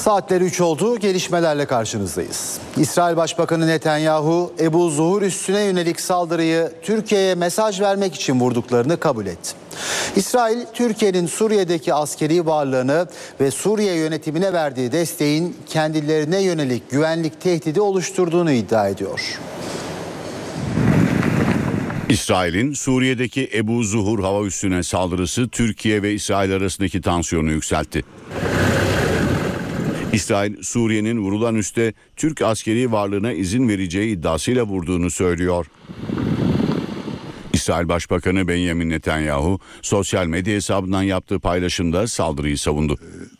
Saatleri 3 oldu. Gelişmelerle karşınızdayız. İsrail Başbakanı Netanyahu, Ebu Zuhur üssüne yönelik saldırıyı Türkiye'ye mesaj vermek için vurduklarını kabul etti. İsrail, Türkiye'nin Suriye'deki askeri varlığını ve Suriye yönetimine verdiği desteğin kendilerine yönelik güvenlik tehdidi oluşturduğunu iddia ediyor. İsrail'in Suriye'deki Ebu Zuhur hava üssüne saldırısı Türkiye ve İsrail arasındaki tansiyonu yükseltti. İsrail, Suriye'nin vurulan üste Türk askeri varlığına izin vereceği iddiasıyla vurduğunu söylüyor. İsrail Başbakanı Benjamin Netanyahu sosyal medya hesabından yaptığı paylaşımda saldırıyı savundu.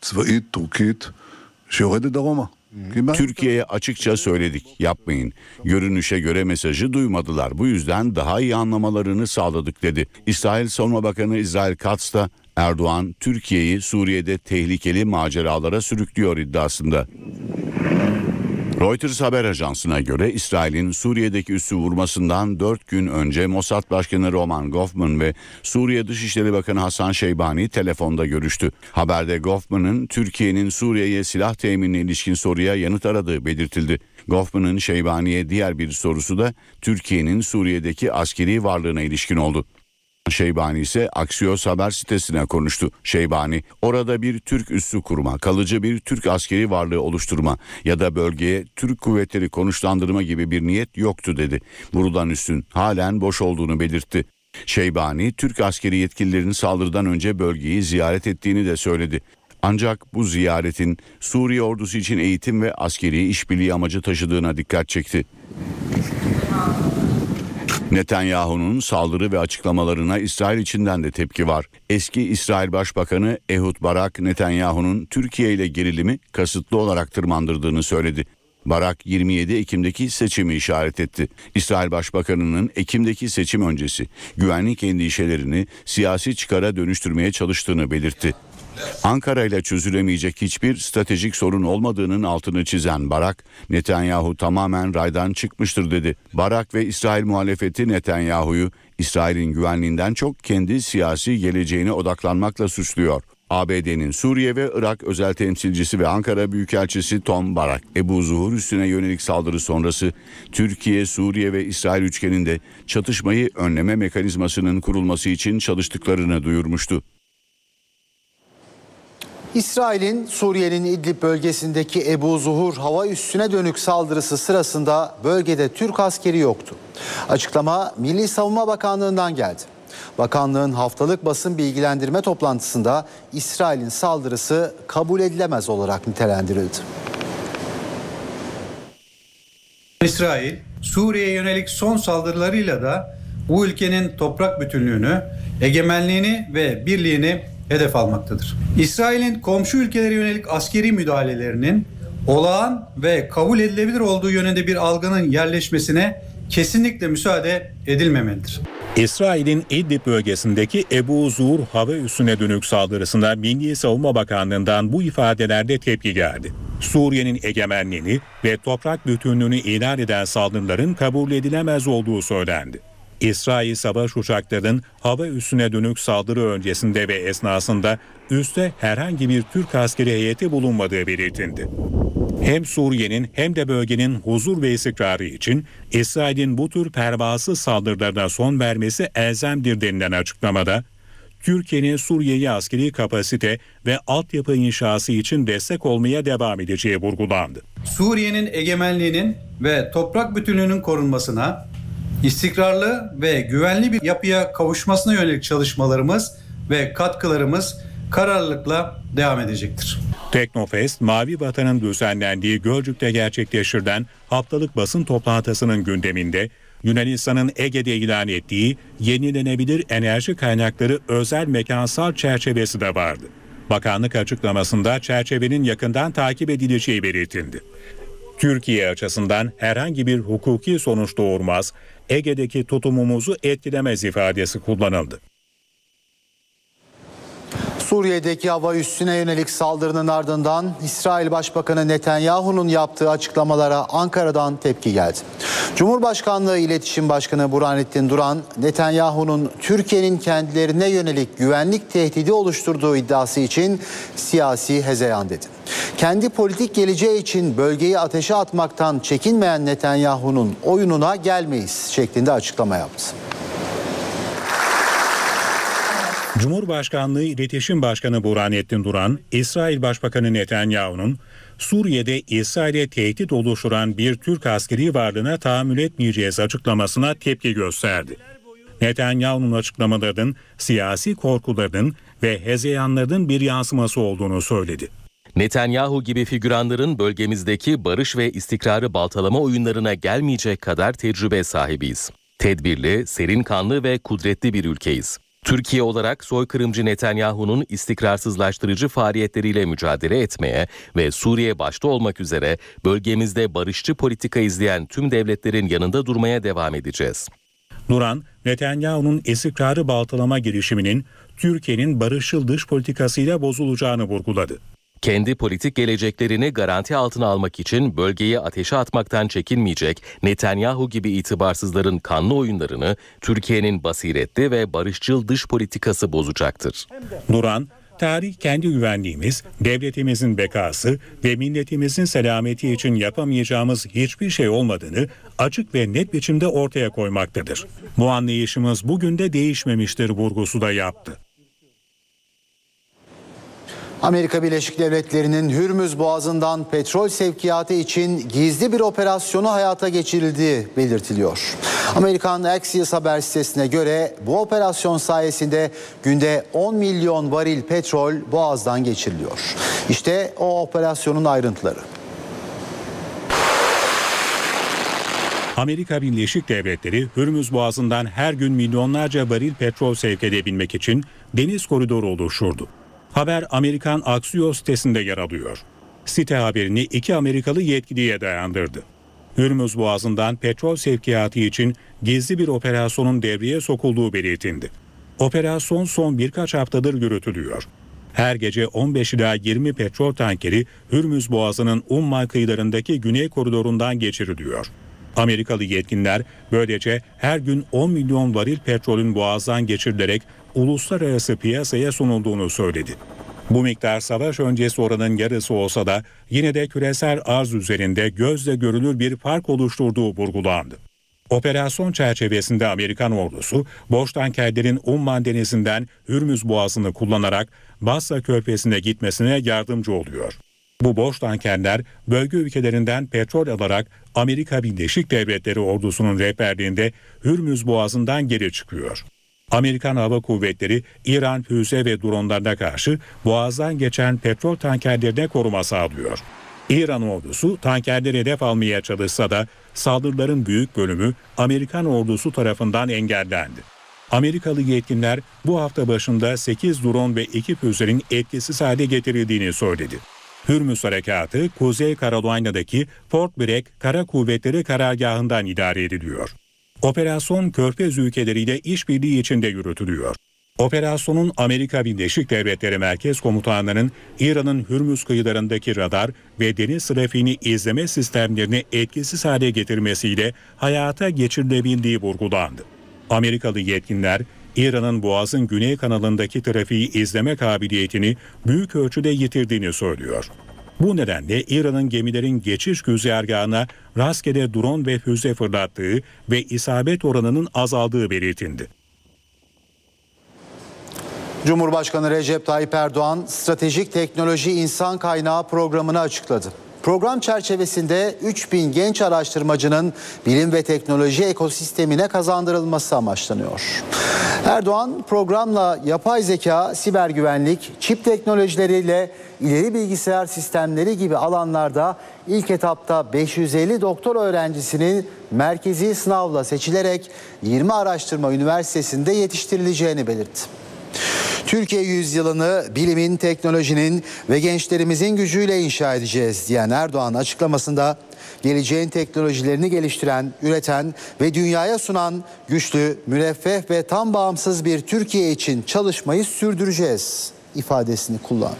Türkiye'ye açıkça söyledik, yapmayın. Görünüşe göre mesajı duymadılar. Bu yüzden daha iyi anlamalarını sağladık dedi. İsrail Savunma Bakanı İsrail Katz da Erdoğan, Türkiye'yi Suriye'de tehlikeli maceralara sürüklüyor iddiasında. Reuters haber ajansına göre İsrail'in Suriye'deki üssü vurmasından 4 gün önce Mossad Başkanı Roman Goffman ve Suriye Dışişleri Bakanı Hasan Şeybani telefonda görüştü. Haberde Goffman'ın Türkiye'nin Suriye'ye silah teminine ilişkin soruya yanıt aradığı belirtildi. Goffman'ın Şeybani'ye diğer bir sorusu da Türkiye'nin Suriye'deki askeri varlığına ilişkin oldu. Şeybani ise Axios haber sitesine konuştu. Şeybani, orada bir Türk üssü kurma, kalıcı bir Türk askeri varlığı oluşturma ya da bölgeye Türk kuvvetleri konuşlandırma gibi bir niyet yoktu dedi. Vurulan üssün halen boş olduğunu belirtti. Şeybani, Türk askeri yetkililerinin saldırıdan önce bölgeyi ziyaret ettiğini de söyledi. Ancak bu ziyaretin Suriye ordusu için eğitim ve askeri işbirliği amacı taşıdığına dikkat çekti. Netanyahu'nun saldırı ve açıklamalarına İsrail içinden de tepki var. Eski İsrail Başbakanı Ehud Barak, Netanyahu'nun Türkiye ile gerilimi kasıtlı olarak tırmandırdığını söyledi. Barak 27 Ekim'deki seçimi işaret etti. İsrail Başbakanı'nın Ekim'deki seçim öncesi güvenlik endişelerini siyasi çıkara dönüştürmeye çalıştığını belirtti. Ankara ile çözülemeyecek hiçbir stratejik sorun olmadığının altını çizen Barak, Netanyahu tamamen raydan çıkmıştır dedi. Barak ve İsrail muhalefeti Netanyahu'yu İsrail'in güvenliğinden çok kendi siyasi geleceğine odaklanmakla suçluyor. ABD'nin Suriye ve Irak özel temsilcisi ve Ankara Büyükelçisi Tom Barak, Ebu Zuhur üssüne yönelik saldırı sonrası Türkiye, Suriye ve İsrail üçgeninde çatışmayı önleme mekanizmasının kurulması için çalıştıklarını duyurmuştu. İsrail'in Suriye'nin İdlib bölgesindeki Ebu Zuhur hava üssüne dönük saldırısı sırasında bölgede Türk askeri yoktu. Açıklama Milli Savunma Bakanlığı'ndan geldi. Bakanlığın haftalık basın bilgilendirme toplantısında İsrail'in saldırısı kabul edilemez olarak nitelendirildi. İsrail, Suriye'ye yönelik son saldırılarıyla da bu ülkenin toprak bütünlüğünü, egemenliğini ve birliğini hedef almaktadır. İsrail'in komşu ülkelere yönelik askeri müdahalelerinin olağan ve kabul edilebilir olduğu yönünde bir algının yerleşmesine kesinlikle müsaade edilmemelidir. İsrail'in İdlib bölgesindeki Ebu Zuhur hava üssüne dönük saldırısında Milli Savunma Bakanlığı'ndan bu ifadelerde tepki geldi. Suriye'nin egemenliğini ve toprak bütünlüğünü ilan eden saldırıların kabul edilemez olduğu söylendi. İsrail savaş uçaklarının hava üssüne dönük saldırı öncesinde ve esnasında üste herhangi bir Türk askeri heyeti bulunmadığı belirtildi. Hem Suriye'nin hem de bölgenin huzur ve istikrarı için İsrail'in bu tür pervasız saldırılarına son vermesi elzemdir denilen açıklamada, Türkiye'nin Suriye'ye askeri kapasite ve altyapı inşası için destek olmaya devam edeceği vurgulandı. Suriye'nin egemenliğinin ve toprak bütünlüğünün korunmasına, istikrarlı ve güvenli bir yapıya kavuşmasına yönelik çalışmalarımız ve katkılarımız kararlılıkla devam edecektir. Teknofest, Mavi Vatan'ın düzenlendiği Gölcük'te gerçekleştirilen haftalık basın toplantısının gündeminde Yunanistan'ın Ege'de ilan ettiği yenilenebilir enerji kaynakları özel mekansal çerçevesi de vardı. Bakanlık açıklamasında çerçevenin yakından takip edileceği belirtildi. Türkiye açısından herhangi bir hukuki sonuç doğurmaz, Ege'deki tutumumuzu etkilemez ifadesi kullanıldı. Suriye'deki hava üssüne yönelik saldırının ardından İsrail Başbakanı Netanyahu'nun yaptığı açıklamalara Ankara'dan tepki geldi. Cumhurbaşkanlığı İletişim Başkanı Burhanettin Duran, Netanyahu'nun Türkiye'nin kendilerine yönelik güvenlik tehdidi oluşturduğu iddiası için siyasi hezeyan dedi. Kendi politik geleceği için bölgeyi ateşe atmaktan çekinmeyen Netanyahu'nun oyununa gelmeyiz şeklinde açıklama yaptı. Cumhurbaşkanlığı İletişim Başkanı Burhanettin Duran, İsrail Başbakanı Netanyahu'nun Suriye'de İsrail'e tehdit oluşturan bir Türk askeri varlığına tahammül etmeyeceğiz açıklamasına tepki gösterdi. Netanyahu'nun açıklamalarının siyasi korkularının ve hezeyanlarının bir yansıması olduğunu söyledi. Netanyahu gibi figüranların bölgemizdeki barış ve istikrarı baltalama oyunlarına gelmeyecek kadar tecrübe sahibiyiz. Tedbirli, serin kanlı ve kudretli bir ülkeyiz. Türkiye olarak soykırımcı Netanyahu'nun istikrarsızlaştırıcı faaliyetleriyle mücadele etmeye ve Suriye başta olmak üzere bölgemizde barışçı politika izleyen tüm devletlerin yanında durmaya devam edeceğiz. Duran, Netanyahu'nun istikrarı baltalama girişiminin Türkiye'nin barışçıl dış politikasıyla bozulacağını vurguladı. Kendi politik geleceklerini garanti altına almak için bölgeyi ateşe atmaktan çekinmeyecek Netanyahu gibi itibarsızların kanlı oyunlarını Türkiye'nin basiretli ve barışçıl dış politikası bozacaktır. Duran, tarih kendi güvenliğimiz, devletimizin bekası ve milletimizin selameti için yapamayacağımız hiçbir şey olmadığını açık ve net biçimde ortaya koymaktadır. Bu anlayışımız bugün de değişmemiştir vurgusu da yaptı. Amerika Birleşik Devletleri'nin Hürmüz Boğazı'ndan petrol sevkiyatı için gizli bir operasyonu hayata geçirildiği belirtiliyor. Amerikan Axios haber sitesine göre bu operasyon sayesinde günde 10 milyon varil petrol Boğaz'dan geçiriliyor. İşte o operasyonun ayrıntıları. Amerika Birleşik Devletleri Hürmüz Boğazı'ndan her gün milyonlarca varil petrol sevk edebilmek için deniz koridoru oluşturdu. Haber Amerikan Axios sitesinde yer alıyor. Site haberini 2 Amerikalı yetkiliye dayandırdı. Hürmüz Boğazı'ndan petrol sevkiyatı için gizli bir operasyonun devreye sokulduğu belirtildi. Operasyon son birkaç haftadır yürütülüyor. Her gece 15 ila 20 petrol tankeri Hürmüz Boğazı'nın Umman kıyılarındaki güney koridorundan geçiriliyor. Amerikalı yetkililer böylece her gün 10 milyon varil petrolün Boğaz'dan geçirilerek uluslararası piyasaya sunulduğunu söyledi. Bu miktar savaş öncesi oranın yarısı olsa da yine de küresel arz üzerinde gözle görülür bir fark oluşturduğu vurgulandı. Operasyon çerçevesinde Amerikan ordusu boş tankerlerin Umman denizinden Hürmüz Boğazı'nı kullanarak Basra Körfezi'ne gitmesine yardımcı oluyor. Bu boş tankerler bölge ülkelerinden petrol alarak Amerika Birleşik Devletleri ordusunun rehberliğinde Hürmüz Boğazı'ndan geri çıkıyor. Amerikan Hava Kuvvetleri İran füze ve dronlarına karşı Boğaz'dan geçen petrol tankerlerine koruma sağlıyor. İran ordusu tankerleri hedef almaya çalışsa da saldırıların büyük bölümü Amerikan ordusu tarafından engellendi. Amerikalı yetkililer bu hafta başında 8 drone ve 2 füzenin etkisiz hale getirildiğini söyledi. Hürmüz Harekatı, Kuzey Carolina'daki Fort Bragg Kara Kuvvetleri Karargahı'ndan idare ediliyor. Operasyon Körfez ülkeleriyle işbirliği içinde yürütülüyor. Operasyonun Amerika Birleşik Devletleri Merkez Komutanlığı'nın İran'ın Hürmüz kıyılarındaki radar ve deniz trafiğini izleme sistemlerini etkisiz hale getirmesiyle hayata geçirilebildiği vurgulandı. Amerikalı yetkililer, İran'ın Boğaz'ın güney kanalındaki trafiği izleme kabiliyetini büyük ölçüde yitirdiğini söylüyor. Bu nedenle İran'ın gemilerin geçiş güzergahına rastgele drone ve füze fırlattığı ve isabet oranının azaldığı belirtildi. Cumhurbaşkanı Recep Tayyip Erdoğan stratejik teknoloji insan kaynağı programını açıkladı. Program çerçevesinde 3000 genç araştırmacının bilim ve teknoloji ekosistemine kazandırılması amaçlanıyor. Erdoğan programla yapay zeka, siber güvenlik, çip teknolojileriyle ileri bilgisayar sistemleri gibi alanlarda ilk etapta 550 doktor öğrencisinin merkezi sınavla seçilerek 20 araştırma üniversitesinde yetiştirileceğini belirtti. Türkiye yüzyılını bilimin, teknolojinin ve gençlerimizin gücüyle inşa edeceğiz diyen Erdoğan açıklamasında geleceğin teknolojilerini geliştiren, üreten ve dünyaya sunan güçlü, müreffeh ve tam bağımsız bir Türkiye için çalışmayı sürdüreceğiz ifadesini kullandı.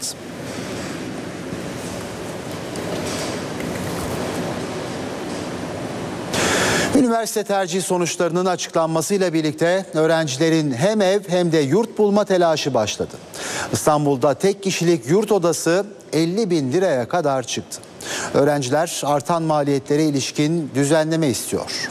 Üniversite tercih sonuçlarının açıklanmasıyla birlikte öğrencilerin hem ev hem de yurt bulma telaşı başladı. İstanbul'da tek kişilik yurt odası 50 bin liraya kadar çıktı. Öğrenciler artan maliyetlere ilişkin düzenleme istiyor.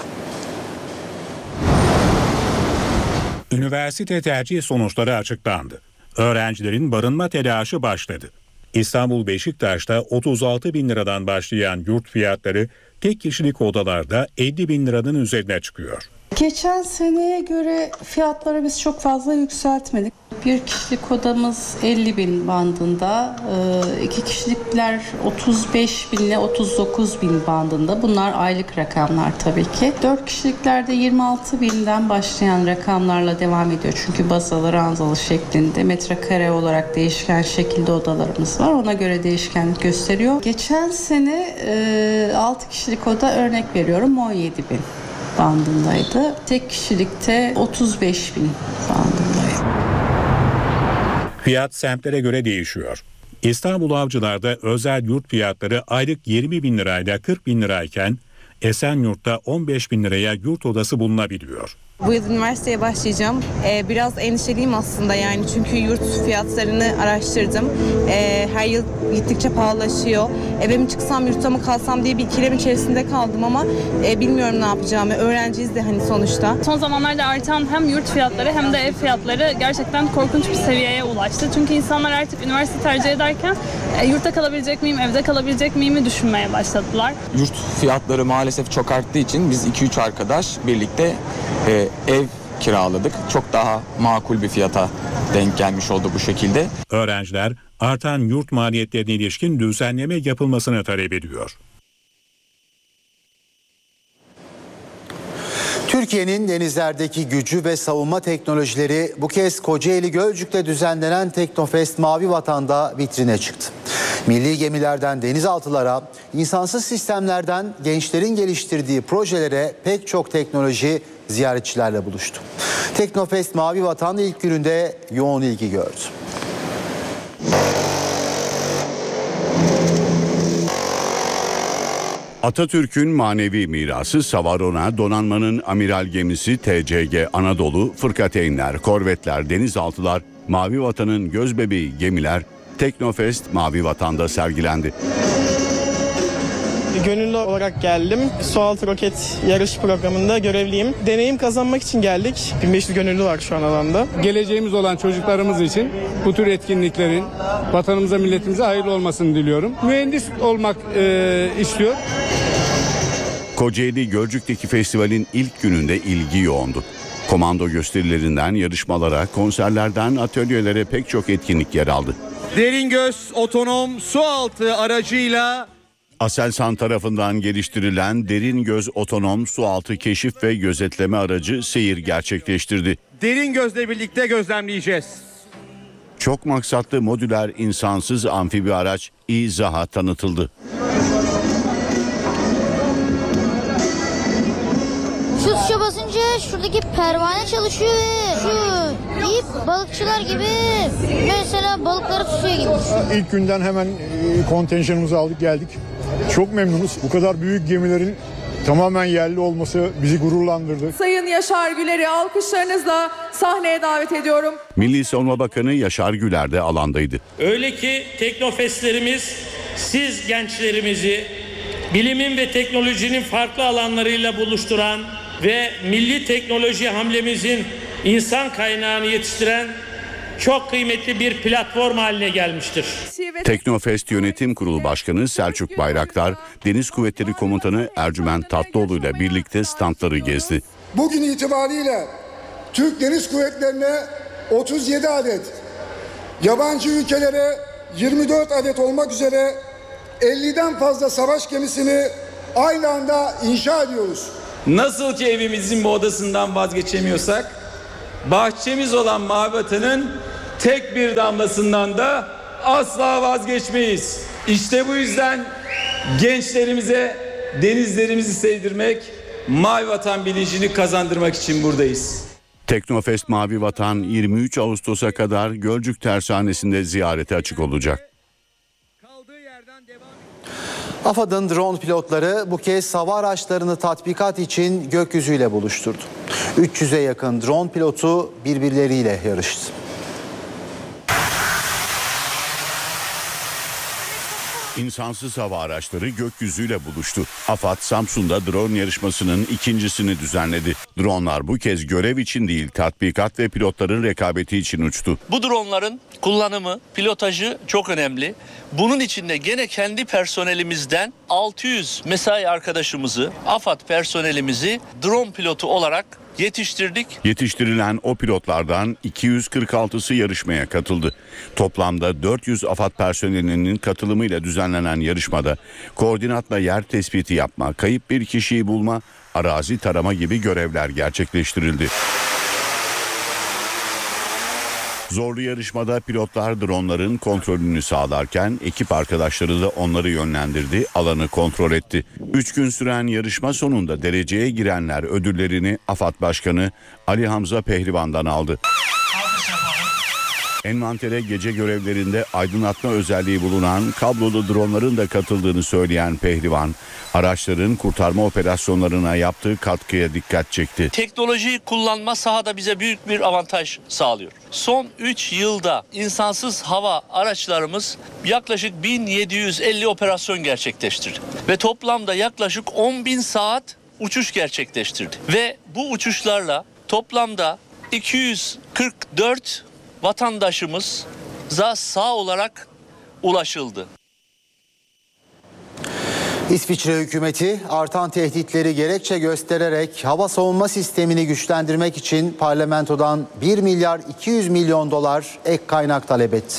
Üniversite tercih sonuçları açıklandı. Öğrencilerin barınma telaşı başladı. İstanbul Beşiktaş'ta 36 bin liradan başlayan yurt fiyatları tek kişilik odalarda 50 bin liranın üzerine çıkıyor. Geçen seneye göre fiyatları biz çok fazla yükseltmedik. Bir kişilik odamız 50 bin bandında, 2 kişilikler 35 bin ile 39 bin bandında. Bunlar aylık rakamlar tabii ki. 4 kişiliklerde 26 binden başlayan rakamlarla devam ediyor. Çünkü basalı, ranzalı şeklinde metrekare olarak değişken şekilde odalarımız var. Ona göre değişkenlik gösteriyor. Geçen sene 6 kişilik oda örnek veriyorum 17 bin bandındaydı. Tek kişilikte 35 bin bandındaydı. Fiyat semtlere göre değişiyor. İstanbul Avcılar'da özel yurt fiyatları aylık 20 bin lirayla 40 bin lirayken Esenyurt'ta 15 bin liraya yurt odası bulunabiliyor. Bu yıl üniversiteye başlayacağım. Biraz endişeliyim aslında yani çünkü yurt fiyatlarını araştırdım. Her yıl gittikçe pahalılaşıyor. Eve mi çıksam yurtta mı kalsam diye bir ikilem içerisinde kaldım ama bilmiyorum ne yapacağımı. Öğrenciyiz de hani sonuçta. Son zamanlarda artan hem yurt fiyatları hem de ev fiyatları gerçekten korkunç bir seviyeye ulaştı. Çünkü insanlar artık üniversite tercih ederken yurtta kalabilecek miyim, evde kalabilecek miyimi düşünmeye başladılar. Yurt fiyatları maalesef çok arttığı için biz 2-3 arkadaş birlikte ev kiraladık. Çok daha makul bir fiyata denk gelmiş oldu bu şekilde. Öğrenciler artan yurt maliyetlerine ilişkin düzenleme yapılmasını talep ediyor. Türkiye'nin denizlerdeki gücü ve savunma teknolojileri bu kez Kocaeli Gölcük'te düzenlenen Teknofest Mavi Vatan'da vitrine çıktı. Milli gemilerden denizaltılara, insansız sistemlerden gençlerin geliştirdiği projelere pek çok teknoloji ziyaretçilerle buluştu. Teknofest Mavi Vatan ilk gününde yoğun ilgi gördü. Atatürk'ün manevi mirası Savarona, donanmanın amiral gemisi TCG Anadolu, fırkateynler, korvetler, denizaltılar, Mavi Vatan'ın gözbebeği gemiler Teknofest Mavi Vatan'da sergilendi. Gönüllü olarak geldim. Sualtı roket yarış programında görevliyim. Deneyim kazanmak için geldik. 1500 gönüllü var şu an alanda. Geleceğimiz olan çocuklarımız için bu tür etkinliklerin vatanımıza, milletimize hayırlı olmasını diliyorum. Mühendis olmak istiyor. Kocaeli Gölcük'teki festivalin ilk gününde ilgi yoğundu. Komando gösterilerinden yarışmalara, konserlerden atölyelere pek çok etkinlik yer aldı. Deringöz otonom sualtı aracıyla Aselsan tarafından geliştirilen Deringöz otonom sualtı keşif ve gözetleme aracı seyir gerçekleştirdi. Deringöz'le birlikte gözlemleyeceğiz. Çok maksatlı modüler insansız amfibi araç İZAH'a tanıtıldı. Şu tuşa basınca şuradaki pervane çalışıyor ve şu ip balıkçılar gibi mesela balıkları tutuyor gibi. İlk günden hemen kontenjanımızı aldık geldik. Çok memnunuz. Bu kadar büyük gemilerin tamamen yerli olması bizi gururlandırdı. Sayın Yaşar Güler'i alkışlarınızla sahneye davet ediyorum. Milli Savunma Bakanı Yaşar Güler de alandaydı. Öyle ki teknofestlerimiz siz gençlerimizi bilimin ve teknolojinin farklı alanlarıyla buluşturan ve milli teknoloji hamlemizin insan kaynağını yetiştiren çok kıymetli bir platform haline gelmiştir. Teknofest Yönetim Kurulu Başkanı Selçuk Bayraktar, Deniz Kuvvetleri Komutanı Ercüment Tatlıoğlu ile birlikte standları gezdi. Bugün itibariyle Türk Deniz Kuvvetleri'ne 37 adet, yabancı ülkelere 24 adet olmak üzere 50'den fazla savaş gemisini aynı anda inşa ediyoruz. Nasıl ki evimizin bu odasından vazgeçemiyorsak, bahçemiz olan Mavi Vatan'ın tek bir damlasından da asla vazgeçmeyiz. İşte bu yüzden gençlerimize denizlerimizi sevdirmek, Mavi Vatan bilincini kazandırmak için buradayız. Teknofest Mavi Vatan 23 Ağustos'a kadar Gölcük Tersanesi'nde ziyarete açık olacak. AFAD'ın drone pilotları bu kez hava araçlarını tatbikat için gökyüzüyle buluşturdu. 300'e yakın drone pilotu birbirleriyle yarıştı. İnsansız hava araçları gökyüzüyle buluştu. AFAD Samsun'da drone yarışmasının ikincisini düzenledi. Dronlar bu kez görev için değil, tatbikat ve pilotların rekabeti için uçtu. Bu dronların kullanımı, pilotajı çok önemli. Bunun için de gene kendi personelimizden 600 mesai arkadaşımızı, AFAD personelimizi drone pilotu olarak yetiştirdik. Yetiştirilen o pilotlardan 246'sı yarışmaya katıldı. Toplamda 400 AFAD personelinin katılımıyla düzenlenen yarışmada koordinatla yer tespiti yapma, kayıp bir kişiyi bulma, arazi tarama gibi görevler gerçekleştirildi. Zorlu yarışmada pilotlar dronların kontrolünü sağlarken ekip arkadaşları da onları yönlendirdi, alanı kontrol etti. 3 gün süren yarışma sonunda dereceye girenler ödüllerini AFAD Başkanı Ali Hamza Pehlivan'dan aldı. Envantere gece görevlerinde aydınlatma özelliği bulunan kablolu dronların da katıldığını söyleyen Pehlivan, araçların kurtarma operasyonlarına yaptığı katkıya dikkat çekti. Teknolojiyi kullanma sahada bize büyük bir avantaj sağlıyor. Son 3 yılda insansız hava araçlarımız yaklaşık 1750 operasyon gerçekleştirdi. Ve toplamda yaklaşık 10.000 saat uçuş gerçekleştirdi. Ve bu uçuşlarla toplamda 244 vatandaşımıza sağ olarak ulaşıldı. İsviçre hükümeti artan tehditleri gerekçe göstererek hava savunma sistemini güçlendirmek için parlamentodan 1 milyar 200 milyon dolar ek kaynak talep etti.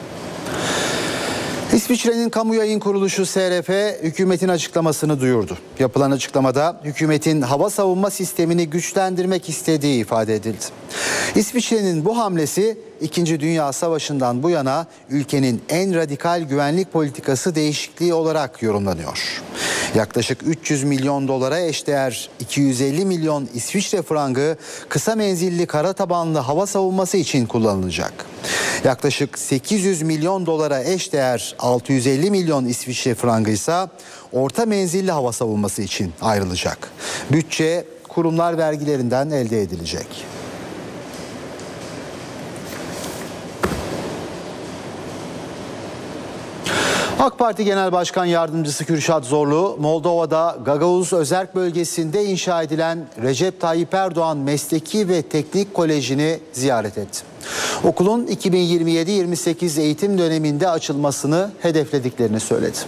İsviçre'nin kamu yayın kuruluşu SRF hükümetin açıklamasını duyurdu. Yapılan açıklamada hükümetin hava savunma sistemini güçlendirmek istediği ifade edildi. İsviçre'nin bu hamlesi 2. Dünya Savaşı'ndan bu yana ülkenin en radikal güvenlik politikası değişikliği olarak yorumlanıyor. Yaklaşık 300 milyon dolara eşdeğer 250 milyon İsviçre frangı kısa menzilli kara tabanlı hava savunması için kullanılacak. Yaklaşık 800 milyon dolara eşdeğer 650 milyon İsviçre frangı ise orta menzilli hava savunması için ayrılacak. Bütçe kurumlar vergilerinden elde edilecek. AK Parti Genel Başkan Yardımcısı Kürşat Zorlu, Moldova'da Gagauz Özerk bölgesinde inşa edilen Recep Tayyip Erdoğan Mesleki ve Teknik Koleji'ni ziyaret etti. Okulun 2027-28 eğitim döneminde açılmasını hedeflediklerini söyledi.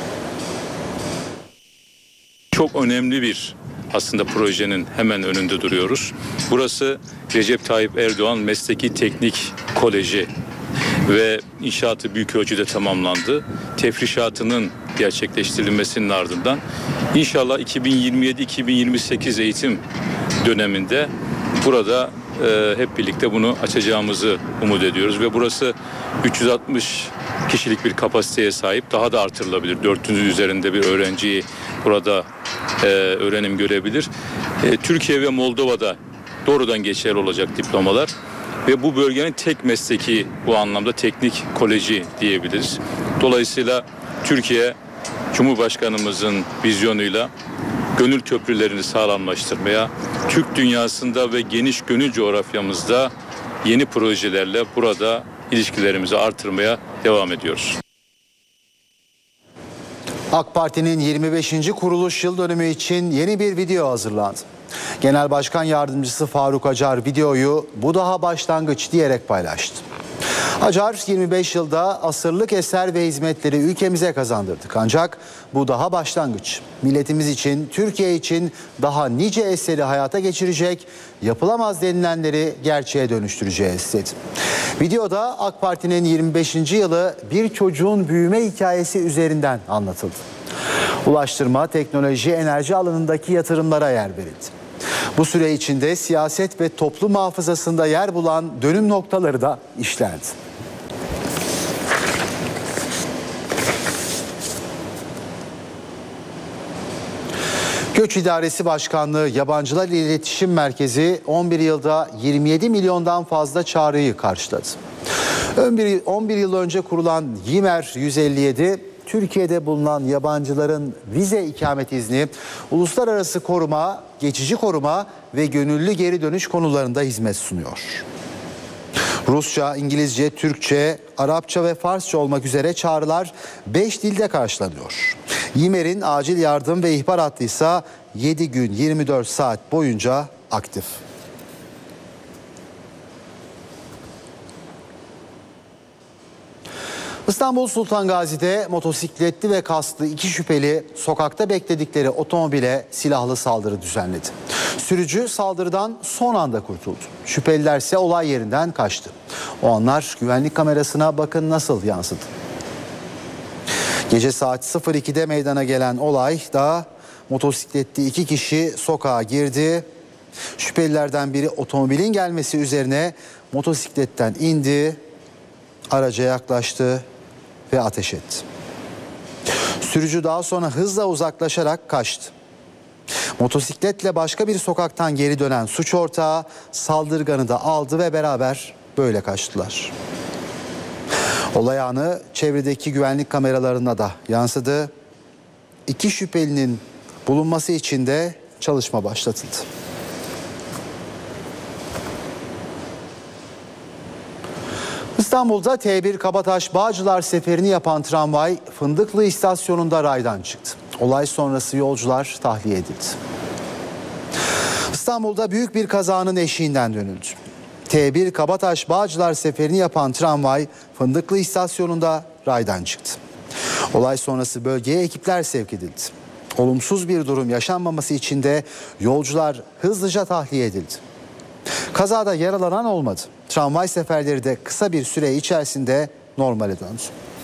Çok önemli bir aslında projenin hemen önünde duruyoruz. Burası Recep Tayyip Erdoğan Mesleki Teknik Koleji ve inşaatı büyük ölçüde tamamlandı. Tefrişatının gerçekleştirilmesinin ardından inşallah 2027-2028 eğitim döneminde burada hep birlikte bunu açacağımızı umut ediyoruz ve burası 360 kişilik bir kapasiteye sahip, daha da artırılabilir. 400'ün üzerinde bir öğrenciyi burada öğrenim görebilir. Türkiye ve Moldova'da doğrudan geçerli olacak diplomalar ve bu bölgenin tek mesleki, bu anlamda teknik koleji diyebiliriz. Dolayısıyla Türkiye Cumhurbaşkanımızın vizyonuyla gönül köprülerini sağlamlaştırmaya, Türk dünyasında ve geniş gönül coğrafyamızda yeni projelerle burada ilişkilerimizi artırmaya devam ediyoruz. AK Parti'nin 25. kuruluş yıl dönümü için yeni bir video hazırlandı. Genel Başkan Yardımcısı Faruk Acar videoyu "bu daha başlangıç" diyerek paylaştı. Acar 25 yılda asırlık eser ve hizmetleri ülkemize kazandırdık. Ancak bu daha başlangıç. Milletimiz için, Türkiye için daha nice eseri hayata geçirecek, yapılamaz denilenleri gerçeğe dönüştüreceğiz dedi. Videoda AK Parti'nin 25. yılı bir çocuğun büyüme hikayesi üzerinden anlatıldı. Ulaştırma, teknoloji, enerji alanındaki yatırımlara yer verildi. Bu süre içinde siyaset ve toplum hafızasında yer bulan dönüm noktaları da işlendi. Göç İdaresi Başkanlığı Yabancılar İletişim Merkezi 11 yılda 27 milyondan fazla çağrıyı karşıladı. 11 yıl önce kurulan YİMER 157, Türkiye'de bulunan yabancıların vize ikamet izni, uluslararası koruma, geçici koruma ve gönüllü geri dönüş konularında hizmet sunuyor. Rusça, İngilizce, Türkçe, Arapça ve Farsça olmak üzere çağrılar 5 dilde karşılanıyor. YİMER'in acil yardım ve ihbar hattı ise 7 gün 24 saat boyunca aktif. İstanbul Sultan Gazi'de motosikletli ve kasklı 2 şüpheli sokakta bekledikleri otomobile silahlı saldırı düzenledi. Sürücü saldırıdan son anda kurtuldu. Şüpheliler ise olay yerinden kaçtı. O anlar güvenlik kamerasına bakın nasıl yansıdı. Gece saat 02'de meydana gelen olayda motosikletli 2 kişi sokağa girdi. Şüphelilerden biri otomobilin gelmesi üzerine motosikletten indi, araca yaklaştı ve ateş etti. Sürücü daha sonra hızla uzaklaşarak kaçtı. Motosikletle başka bir sokaktan geri dönen suç ortağı saldırganı da aldı ve beraber böyle kaçtılar. Olay anı çevredeki güvenlik kameralarına da yansıdı. 2 şüphelinin bulunması için de çalışma başlatıldı. İstanbul'da T1 Kabataş Bağcılar seferini yapan tramvay Fındıklı istasyonunda raydan çıktı. Olay sonrası yolcular tahliye edildi. İstanbul'da büyük bir kazanın eşiğinden dönüldü. T1 Kabataş Bağcılar seferini yapan tramvay Fındıklı istasyonunda raydan çıktı. Olay sonrası bölgeye ekipler sevk edildi. Olumsuz bir durum yaşanmaması için de yolcular hızlıca tahliye edildi. Kazada yaralanan olmadı. Tramvay seferleri de kısa bir süre içerisinde normale döndü.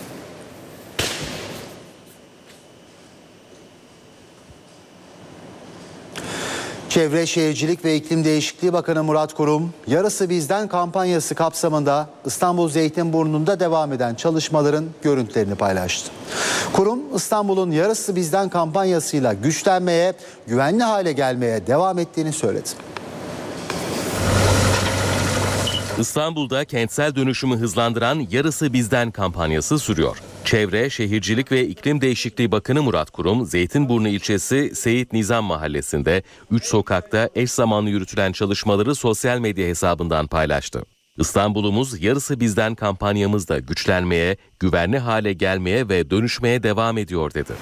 Çevre Şehircilik ve İklim Değişikliği Bakanı Murat Kurum, Yarısı Bizden kampanyası kapsamında İstanbul Zeytinburnu'nda devam eden çalışmaların görüntülerini paylaştı. Kurum, İstanbul'un Yarısı Bizden kampanyasıyla güçlenmeye, güvenli hale gelmeye devam ettiğini söyledi. İstanbul'da kentsel dönüşümü hızlandıran Yarısı Bizden kampanyası sürüyor. Çevre, Şehircilik ve İklim Değişikliği Bakanı Murat Kurum, Zeytinburnu ilçesi Seyit Nizam Mahallesi'nde 3 sokakta eş zamanlı yürütülen çalışmaları sosyal medya hesabından paylaştı. İstanbul'umuz Yarısı Bizden kampanyamızda güçlenmeye, güvenli hale gelmeye ve dönüşmeye devam ediyor dedi.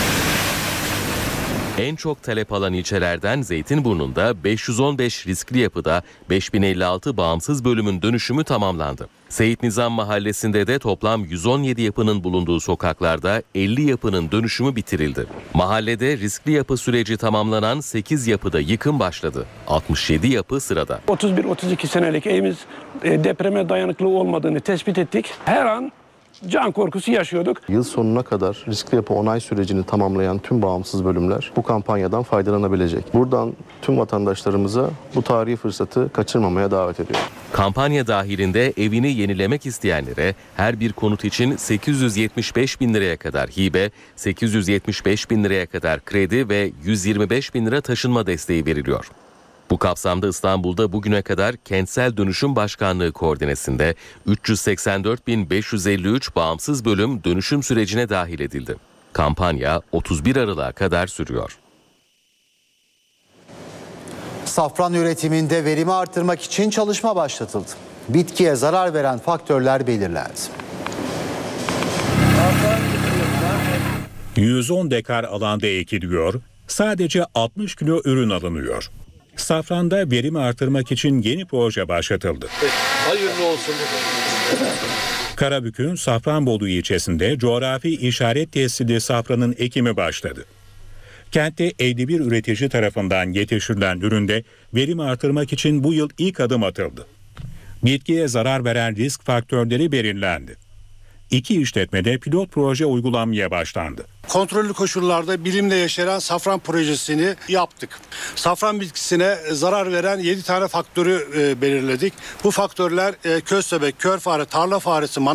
En çok talep alan ilçelerden Zeytinburnu'nda 515 riskli yapıda 5056 bağımsız bölümün dönüşümü tamamlandı. Seyit Nizam Mahallesi'nde de toplam 117 yapının bulunduğu sokaklarda 50 yapının dönüşümü bitirildi. Mahallede riskli yapı süreci tamamlanan 8 yapıda yıkım başladı. 67 yapı sırada. 31-32 senelik evimiz depreme dayanıklı olmadığını tespit ettik. Her an can korkusu yaşıyorduk. Yıl sonuna kadar riskli yapı onay sürecini tamamlayan tüm bağımsız bölümler bu kampanyadan faydalanabilecek. Buradan tüm vatandaşlarımıza bu tarihi fırsatı kaçırmamaya davet ediyorum. Kampanya dahilinde evini yenilemek isteyenlere her bir konut için 875 bin liraya kadar hibe, 875 bin liraya kadar kredi ve 125 bin lira taşınma desteği veriliyor. Bu kapsamda İstanbul'da bugüne kadar Kentsel Dönüşüm Başkanlığı koordinesinde 384.553 bağımsız bölüm dönüşüm sürecine dahil edildi. Kampanya 31 Aralık'a kadar sürüyor. Safran üretiminde verimi artırmak için çalışma başlatıldı. Bitkiye zarar veren faktörler belirlendi. 110 dekar alanda ekiliyor, sadece 60 kilo ürün alınıyor. Safran'da verimi artırmak için yeni proje başlatıldı. Hayırlı olsun. Karabük'ün Safranbolu ilçesinde coğrafi işaret tescilli safranın ekimi başladı. Kentte 51 üretici tarafından yetiştirilen üründe verimi artırmak için bu yıl ilk adım atıldı. Bitkiye zarar veren risk faktörleri belirlendi. 2 işletmede pilot proje uygulanmaya başlandı. Kontrollü koşullarda bilimle yeşeren safran projesini yaptık. Safran bitkisine zarar veren 7 tane faktörü belirledik. Bu faktörler köstebek, kör fare, tarla faresi,